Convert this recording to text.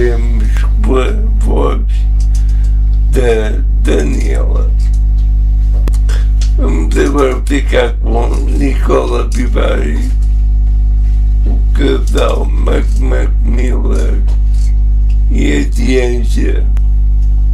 vemos pela voz da Daniela. Vamos agora ficar com Nicola Vivari, o casal magnífico.